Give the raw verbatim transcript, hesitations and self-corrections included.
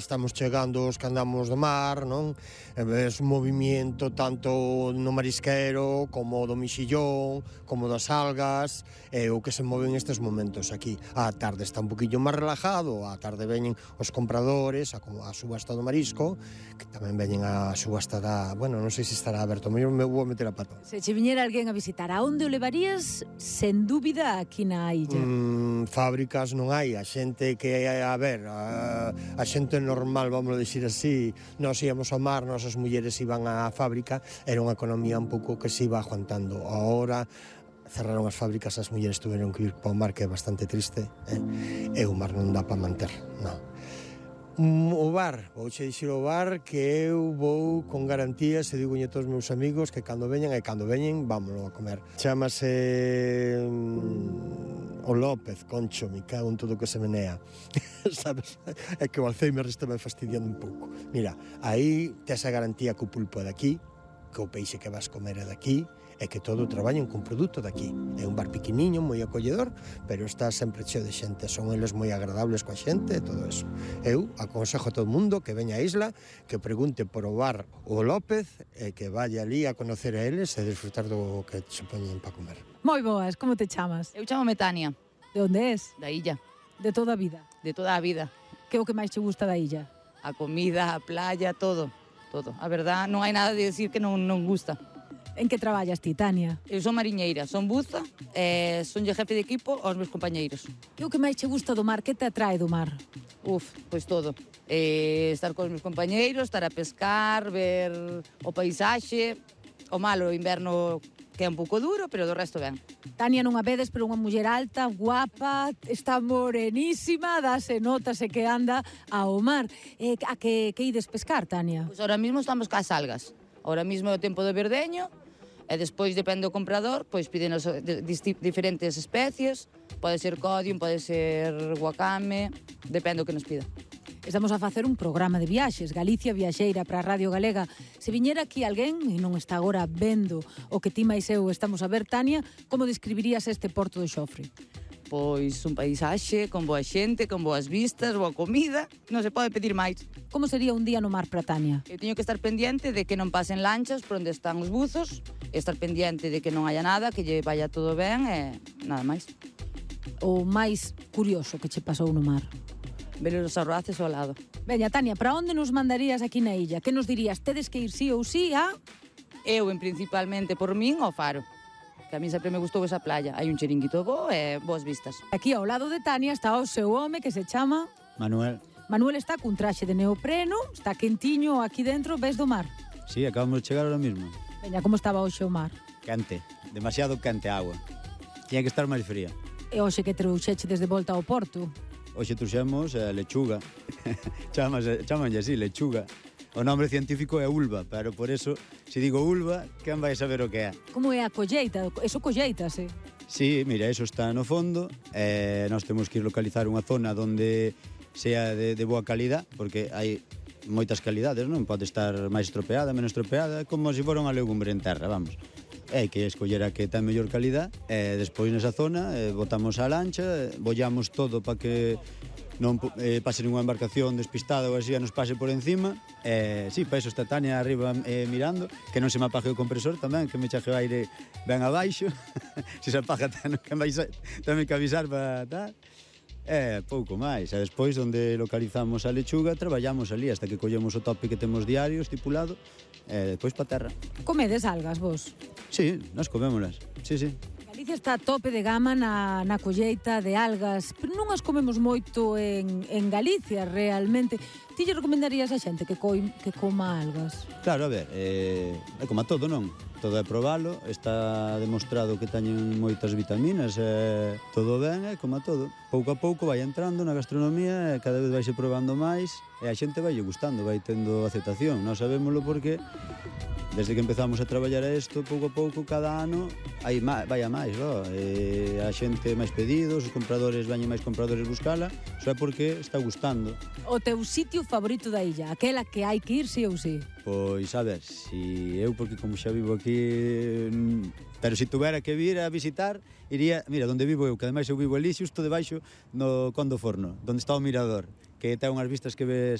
estamos chegando os que andamos do mar, non? E ves un movimento tanto no marisquero como do mexillón, como das algas, e o que se move en estes momentos aquí. A tarde está un poquillo máis relajado, a tarde veñen os compradores, a, a subasta do marisco, que tamén veñen a subasta da... Bueno, non sei se estará aberto, mellor me vou meter a pato. Se che viñera alguén a visitar, a onde o levarías, sen dúbida, aquí na illa? Mm, fábricas non hai, a xente que, a ver, a, a xente normal, vamos a dicir así, nós íamos ao mar, nosas mulleres iban á fábrica, era unha economía un pouco que se iba aguantando. Ahora cerraron as fábricas, as mulleres tuveron que ir para o mar, que é bastante triste, eh? E o mar non dá para manter, non. O bar, vouche dicir o bar que eu vou con garantías e digo a todos os meus amigos que cando veñan, e cando veñen, vámonos a comer. Chámase um, o López, Concho, me cago en todo o que se menea. Sabes? É que o Alzheimer está me fastidiando un pouco. Mira, aí tes a garantía que o pulpo é daqui, que o peixe que vas comer é daqui, e que todo traballen con produto daqui. É un bar pequeniño, moi acolledor, pero está sempre cheo de xente, son eles moi agradables coa xente e todo eso. Eu aconsejo a todo o mundo que veña á isla, que pregunte por o bar o López e que vaya ali a conocer a eles e disfrutar do que se poñen para comer. Moi boas, como te chamas? Eu chamo Tania. De onde és? Da illa. De toda a vida? De toda a vida. Que é o que máis te gusta da illa? A comida, a playa, todo. Todo. A verdad, non hai nada de decir que non, non gusta. En que traballas ti, Tania? Eu son mariñeira, son buza, e son jefe de equipo aos meus compañeiros. Que é o que máis te gusta do mar? Que te atrae do mar? Uf, pois todo. Eh, estar cos meus compañeiros, estar a pescar, ver o paisaxe, o malo, o inverno que é un pouco duro, pero do resto ben. Tania non a vedes, pero unha muller alta, guapa, está morenísima, dase notase que anda ao mar. Eh, a que, que ides pescar, Tania? Pois ahora mismo estamos cas algas. Ahora mismo é o tempo do verdeño, e despois, depende do comprador, pois pídenos diferentes especies, pode ser codium, pode ser guacame, depende do que nos pida. Estamos a facer un programa de viaxes, Galicia Viaxeira para a Radio Galega. Se viñera aquí alguén e non está agora vendo o que ti máis eu estamos a ver, Tania, como describirías este Porto de Xofre? Pois un paisaxe con boa xente, con boas vistas, boa comida, non se pode pedir máis. Como sería un día no mar para Tania? Eu teño que estar pendiente de que non pasen lanchas por onde están os buzos, estar pendiente de que non haya nada, que lle vaya todo ben e nada máis. O máis curioso que che pasou no mar? Ver os arroaces ao lado. Veña, Tania, para onde nos mandarías aquí na illa? Que nos dirías? Tedes que ir sí ou sí a... Eu, en principalmente por min, ao Faro. Que a mí sempre me gustou esa playa. Hai un chiringuito bo e boas vistas. Aquí ao lado de Tania está o seu home que se chama... Manuel. Manuel está cun traxe de neopreno, está quentiño aquí dentro, ves do mar. Sí, acabamos de chegar ahora mismo. Veña, como estaba hoxe o mar? Quente, demasiado quente a agua. Tiña que estar máis fría. E hoxe que trouxeche desde volta ao porto? Hoxe trouxemos a lechuga. Chamanlle así, lechuga. O nome científico é ulva, pero por eso, se digo ulva, quen vai saber o que é? Como é a colleita? Eso colleitase? Sí, mira, eso está no fondo, e nós temos que ir localizar unha zona onde sea de, de boa calidad, porque hai moitas calidades, non? Pode estar máis estropeada, menos estropeada, como se fora unha legumbre en terra, vamos. E hai que escoller a que ten mellor calidad, e despois nesa zona eh, botamos a lancha, bollamos todo para que non eh, pase ninguna embarcación despistada ou así, nos pase por encima. E, sí, para eso está Tania arriba eh, mirando, que non se me apague o compresor tamén, que me chaje o aire ben abaixo. Se se apaga, ten que avisar para tal. E pouco máis. E despois, onde localizamos a lechuga, traballamos ali hasta que collemos o tope que temos diario estipulado, e despois pa terra. Comedes algas, vos? Sí, nós comémolas. Sí, sí. Galicia está a tope de gama na, na colleita de algas, pero non as comemos moito en, en Galicia, realmente. Ti lle recomendarías a xente que, coi, que coma algas? Claro, a ver, eh, é como a todo, non? Todo é probalo, está demostrado que teñen moitas vitaminas, e todo ben, é como a todo. Pouco a pouco vai entrando na gastronomía e cada vez vai se probando máis e a xente vai lle gustando, vai tendo aceptación. Nós sabémolo porque desde que empezamos a traballar a isto, pouco a pouco, cada ano, hai má, vai a máis, ó. E a xente máis pedidos, os compradores, veñen máis compradores buscala, só é porque está gustando. O teu sitio favorito da illa, aquela que hai que ir sí ou sí? Pois, a ver, si eu, porque como xa vivo aquí, pero se tuvera que vir a visitar, iría, mira, onde vivo eu, que ademais eu vivo ali, xusto debaixo no Condo Forno, onde está o mirador, que ten unhas vistas que ves